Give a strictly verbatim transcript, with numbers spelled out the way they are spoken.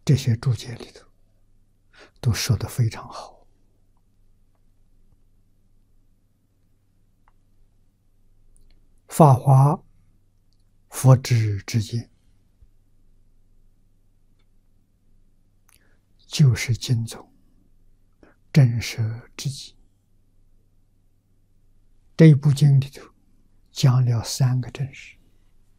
这些注解里头都说得非常好。法华佛智之见，就是经宗正舍之集。这一部经里头讲了三个正实。